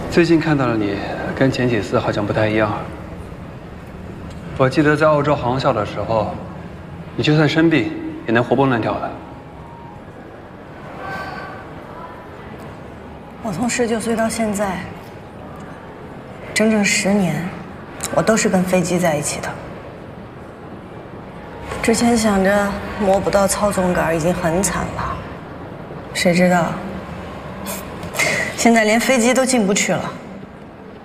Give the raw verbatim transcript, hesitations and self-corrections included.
最近看到了你，跟前几次好像不太一样。我记得在澳洲航校的时候，你就算生病也能活蹦乱跳的。 我从十九岁到现在，整整十年，我都是跟飞机在一起的。之前想着摸不到操纵杆已经很惨了，谁知道现在连飞机都进不去了。